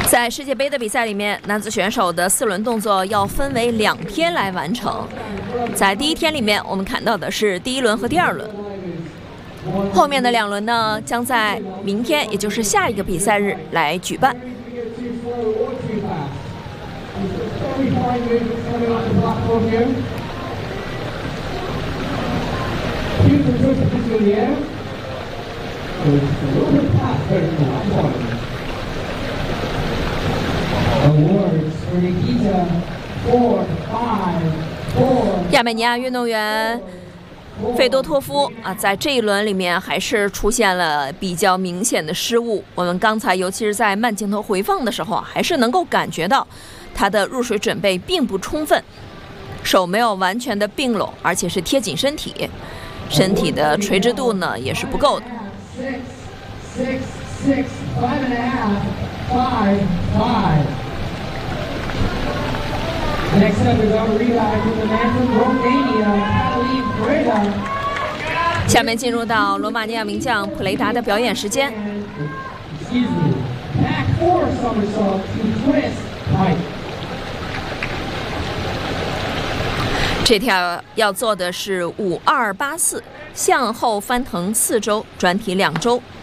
在世界杯的比赛里面，男子选手的4轮动作要分为2天来完成。在第1天里面，我们看到的是第1轮和第2轮，后面的2轮呢，将在明天，也就是下一个比赛日来举办。亚美尼亚运动员费多托夫在这一轮里面还是出现了比较明显的失误。我们刚才尤其是在慢镜头回放的时候，还是能够感觉到他的入水准备并不充分，手没有完全的并拢，而且是贴紧身体，身体的垂直度呢也是不够的。下面进入到罗马尼亚名将普雷达的表演时间。这条要做的是5284，向后翻腾4周，转体2周。